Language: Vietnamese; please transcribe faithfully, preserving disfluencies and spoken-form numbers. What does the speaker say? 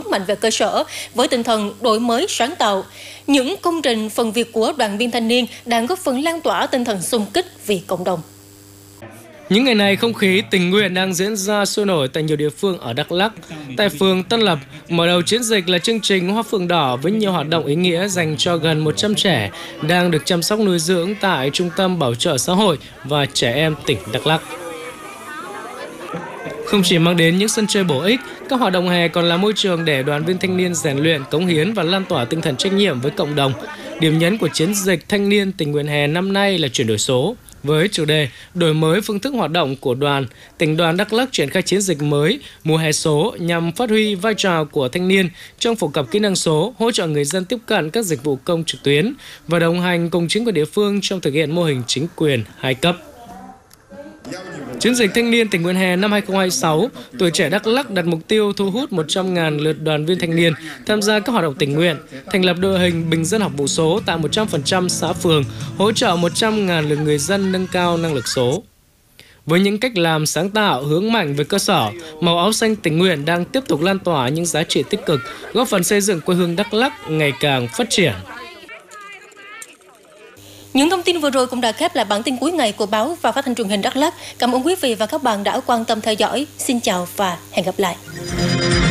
lớn mạnh về cơ sở với tinh thần đổi mới sáng tạo. Những công trình phần việc của đoàn viên thanh niên đang góp phần lan tỏa tinh thần xung kích vì cộng đồng. Những ngày này, không khí tình nguyện đang diễn ra sôi nổi tại nhiều địa phương ở Đắk Lắk. Tại phường Tân Lập, mở đầu chiến dịch là chương trình Hoa Phượng Đỏ với nhiều hoạt động ý nghĩa dành cho gần một trăm trẻ đang được chăm sóc nuôi dưỡng tại Trung tâm Bảo trợ Xã hội và Trẻ Em tỉnh Đắk Lắk. Không chỉ mang đến những sân chơi bổ ích, các hoạt động hè còn là môi trường để đoàn viên thanh niên rèn luyện, cống hiến và lan tỏa tinh thần trách nhiệm với cộng đồng. Điểm nhấn của chiến dịch thanh niên tình nguyện hè năm nay là chuyển đổi số. Với chủ đề đổi mới phương thức hoạt động của đoàn, tỉnh đoàn Đắk Lắk triển khai chiến dịch mới mùa hè số nhằm phát huy vai trò của thanh niên trong phổ cập kỹ năng số, hỗ trợ người dân tiếp cận các dịch vụ công trực tuyến và đồng hành cùng chính quyền địa phương trong thực hiện mô hình chính quyền hai cấp. Chiến dịch thanh niên tình nguyện hè năm hai không hai sáu, Tuổi Trẻ Đắk Lắk đặt mục tiêu thu hút một trăm nghìn lượt đoàn viên thanh niên tham gia các hoạt động tình nguyện, thành lập đội hình bình dân học vụ số tại một trăm phần trăm xã phường, hỗ trợ một trăm nghìn lượt người dân nâng cao năng lực số. Với những cách làm sáng tạo, hướng mạnh về cơ sở, màu áo xanh tình nguyện đang tiếp tục lan tỏa những giá trị tích cực, góp phần xây dựng quê hương Đắk Lắk ngày càng phát triển. Những thông tin vừa rồi cũng đã khép lại bản tin cuối ngày của báo và phát thanh truyền hình Đắk Lắk. Cảm ơn quý vị và các bạn đã quan tâm theo dõi. Xin chào và hẹn gặp lại.